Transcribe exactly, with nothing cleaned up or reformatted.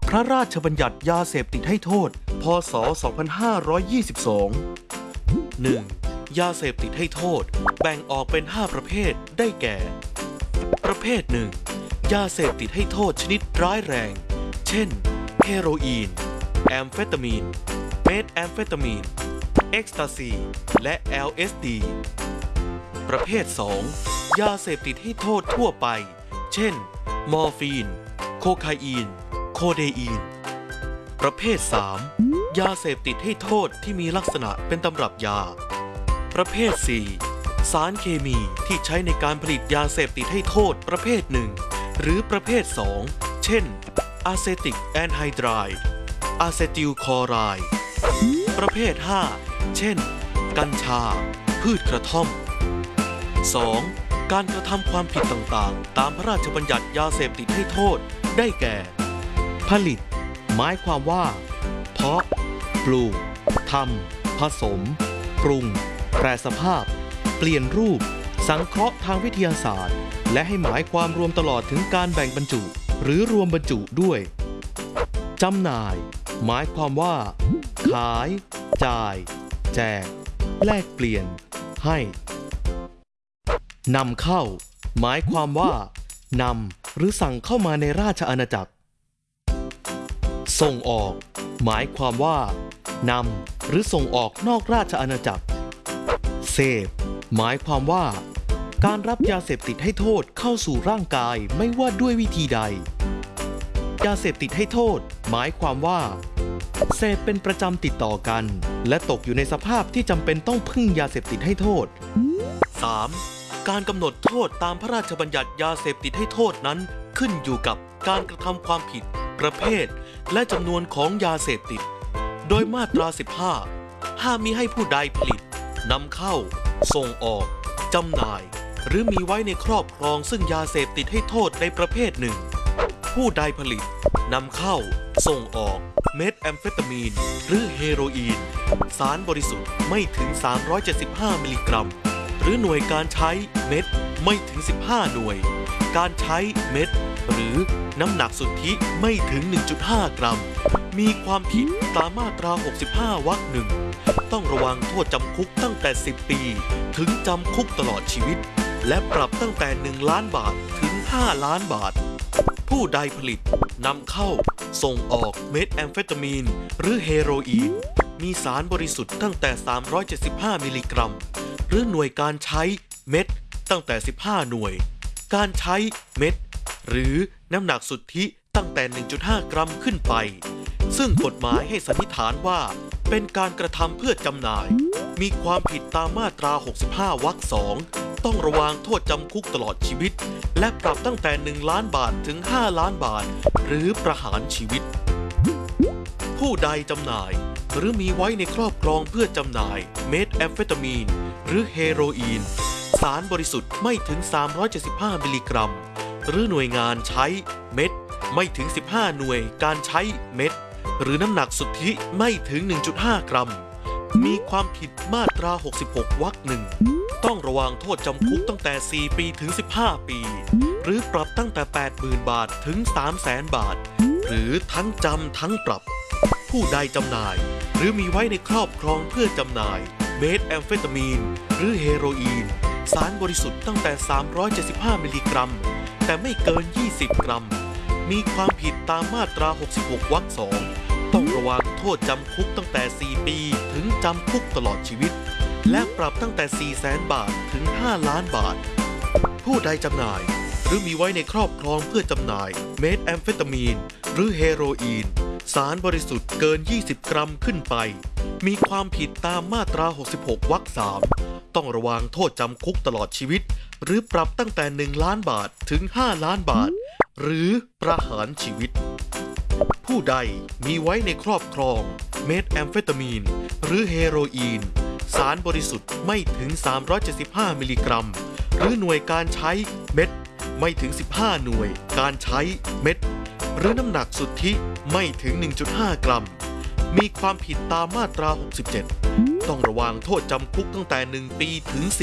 พระราชบัญญัติยาเสพติดให้โทษพ.ศ. สองพันห้าร้อยยี่สิบสอง หนึ่ง. ยาเสพติดให้โทษแบ่งออกเป็นห้าประเภทได้แก่ ประเภทหนึ่งยาเสพติดให้โทษชนิดร้ายแรงเช่นเฮโรอีนแอมเฟตามีนเมทแอมเฟตามีนเอ็กซ์ตาซีและ แอล เอส ดี ประเภทสองยาเสพติดให้โทษทั่วไปเช่นมอร์ฟีนโคไคอีนโคเดอีนประเภทสามยาเสพติดให้โทษที่มีลักษณะเป็นตำรับยาประเภทสี่สารเคมีที่ใช้ในการผลิตยาเสพติดให้โทษประเภทหนึ่งหรือประเภทสองเช่นอะเซติกแอนไฮไดร์อะเซติลคลอไรด์ประเภทห้าเช่นกัญชาพืชกระท่อม สอง. การกระทำความผิดต่างๆตามพระราชบัญญัติยาเสพติดให้โทษได้แก่ผลิตหมายความว่าเพาะปลูกทำผสมปรุงแปรสภาพเปลี่ยนรูปสังเคราะห์ทางวิทยาศาสตร์และให้หมายความรวมตลอดถึงการแบ่งบรรจุหรือรวมบรรจุด้วยจำหน่ายหมายความว่าขายจ่ายแจกแลกเปลี่ยนให้นำเข้าหมายความว่านำหรือสั่งเข้ามาในราชอาณาจักรส่งออกหมายความว่านำหรือส่งออกนอกราชอาณาจักรเสพหมายความว่าการรับยาเสพติดให้โทษเข้าสู่ร่างกายไม่ว่าด้วยวิธีใดยาเสพติดให้โทษหมายความว่าเสพเป็นประจำติดต่อกันและตกอยู่ในสภาพที่จำเป็นต้องพึ่งยาเสพติดให้โทษ สาม. การกำหนดโทษตามพระราชบัญญัติยาเสพติดให้โทษนั้นขึ้นอยู่กับการกระทำความผิดประเภทและจำนวนของยาเสพติดโดยมาตราสิบห้าห้ามมิให้ผู้ใดผลิตนำเข้าส่งออกจำหน่ายหรือมีไว้ในครอบครองซึ่งยาเสพติดให้โทษในประเภทหนึ่งผู้ใดผลิตนำเข้าส่งออกเมทแอมเฟตามีนหรือเฮโรอีนสารบริสุทธิ์ไม่ถึงสามร้อยเจ็ดสิบห้ามิลลิกรัมหรือหน่วยการใช้เม็ดไม่ถึงสิบห้าหน่วยการใช้เม็ดหรือน้ำหนักสุทธิไม่ถึง หนึ่งจุดห้า กรัมมีความผิดตามมาตราหกสิบห้าวรรคหนึ่งต้องระวังโทษจำคุกตั้งแต่สิบปีถึงจำคุกตลอดชีวิตและปรับตั้งแต่หนึ่งล้านบาทถึงห้าล้านบาทผู้ใดผลิตนำเข้าส่งออกเมทแอมเฟตามีนหรือเฮโรอีนมีสารบริสุทธิ์ตั้งแต่สามร้อยเจ็ดสิบห้ามิลลิกรัมหรือหน่วยการใช้เม็ดตั้งแต่สิบห้าหน่วยการใช้เม็ดหรือน้ำหนักสุทธิตั้งแต่ หนึ่งจุดห้า กรัมขึ้นไปซึ่งกฎหมายให้สันนิษฐานว่าเป็นการกระทำเพื่อจำหน่ายมีความผิดตามมาตราหกสิบห้าวรรคสองต้องระวางโทษจำคุกตลอดชีวิตและปรับตั้งแต่หนึ่งล้านบาทถึงห้าล้านบาทหรือประหารชีวิตผู้ใดจำหน่ายหรือมีไว้ในครอบครองเพื่อจำหน่ายเมทแอมเฟตามีนหรือเฮโรอีนสารบริสุทธิ์ไม่ถึงสามร้อยเจ็ดสิบห้ามิลลิกรัมหรือหน่วยงานใช้เม็ดไม่ถึงสิบห้าหน่วยการใช้เม็ดหรือน้ำหนักสุทธิไม่ถึง หนึ่งจุดห้า กรัมมีความผิดมาตราหกสิบหกวรรคหนึ่งต้องระวางโทษจำคุกตั้งแต่สี่ปีถึงสิบห้าปีหรือปรับตั้งแต่ แปดหมื่น บาทถึง สามแสน บาทหรือทั้งจำทั้งปรับผู้ใดจำหน่ายหรือมีไว้ในครอบครองเพื่อจำหน่ายเมทแอมเฟตามีนหรือเฮโรอีนสารบริสุทธิ์ตั้งแต่สามร้อยเจ็ดสิบห้ามิลลิกรัมแต่ไม่เกินยี่สิบกรัมมีความผิดตามมาตราหกสิบหกวรรคสองต้องระวางโทษจำคุกตั้งแต่สี่ปีถึงจำคุกตลอดชีวิตและปรับตั้งแต่ สี่แสน บาทถึงห้าล้านบาทผู้ใดจำหน่ายหรือมีไว้ในครอบครองเพื่อจำหน่ายเมทแอมเฟตามีนหรือเฮโรอีนสารบริสุทธิ์เกินยี่สิบกรัมขึ้นไปมีความผิดตามมาตราหกสิบหกวรรคสามต้องระวางโทษจำคุกตลอดชีวิตหรือปรับตั้งแต่หนึ่งล้านบาทถึงห้าล้านบาทหรือประหารชีวิตผู้ใดมีไว้ในครอบครองเมทแอมเฟตามีนหรือเฮโรอีนสารบริสุทธิ์ไม่ถึงสามร้อยเจ็ดสิบห้ามิลลิกรัมหรือหน่วยการใช้เม็ดไม่ถึงสิบห้าหน่วยการใช้เม็ดหรือน้ำหนักสุทธิไม่ถึง หนึ่งจุดห้า กรัมมีความผิดตามมาตราหกสิบเจ็ดต้องระวางโทษจำคุกตั้งแต่หนึ่งปีถึง